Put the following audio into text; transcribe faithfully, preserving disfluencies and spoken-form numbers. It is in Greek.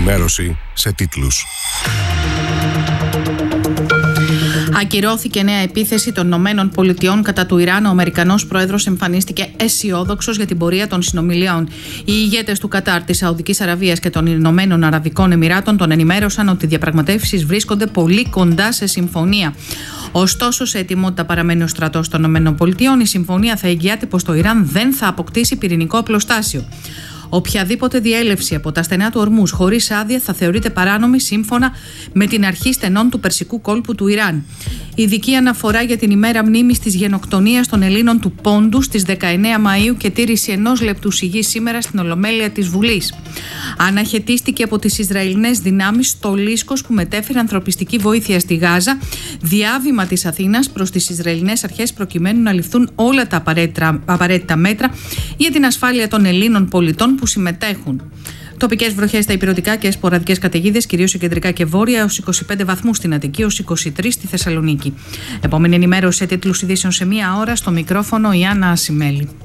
Ενημέρωση σε τίτλους. Ακυρώθηκε νέα επίθεση των Ηνωμένων Πολιτειών κατά του Ιράν. Ο Αμερικανός πρόεδρος εμφανίστηκε αισιόδοξος για την πορεία των συνομιλιών. Οι ηγέτες του Κατάρ, της Σαουδικής Αραβίας και των Ηνωμένων Αραβικών Εμιράτων τον ενημέρωσαν ότι οι διαπραγματεύσεις βρίσκονται πολύ κοντά σε συμφωνία. Ωστόσο, σε ετοιμότητα παραμένει ο στρατός των Ηνωμένων Πολιτειών. Η συμφωνία θα εγγυάται πως το Ιράν δεν θα αποκτήσει πυρηνικό οπλοστάσιο. Οποιαδήποτε διέλευση από τα στενά του Ορμούζ χωρίς άδεια θα θεωρείται παράνομη σύμφωνα με την αρχή στενών του Περσικού κόλπου του Ιράν. Ειδική αναφορά για την ημέρα μνήμης της γενοκτονίας των Ελλήνων του Πόντου στις δεκαεννέα Μαΐου και τήρηση ενός λεπτού σιγής σήμερα στην Ολομέλεια της Βουλής. Αναχαιτίστηκε από τις Ισραηλινές δυνάμεις στο Λίσκος που μετέφερε ανθρωπιστική βοήθεια στη Γάζα, διάβημα της Αθήνας προς τις Ισραηλινές αρχές προκειμένου να ληφθούν όλα τα απαραίτητα, απαραίτητα μέτρα για την ασφάλεια των Ελλήνων πολιτών που συμμετέχουν. Τοπικές βροχές στα ηπειρωτικά και σποραδικές καταιγίδες, κυρίως σε κεντρικά και βόρεια, έως είκοσι πέντε βαθμούς στην Αττική, έως είκοσι τρεις στη Θεσσαλονίκη. Επόμενη ενημέρωση σε τίτλους ειδήσεων σε μία ώρα, στο μικρόφωνο η Άννα Ασημέλη.